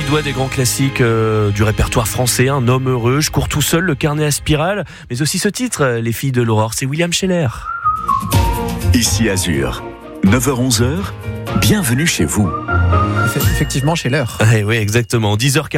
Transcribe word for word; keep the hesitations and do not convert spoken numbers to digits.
il doit des grands classiques euh, du répertoire français, Un homme heureux, Je cours tout seul, Le carnet à spirale, mais aussi ce titre, Les filles de l'aurore, c'est William Scheller. Ici Azur, neuf heures onze, bienvenue chez vous. Effectivement, chez l'heure. Eh oui, exactement, dix heures quarante.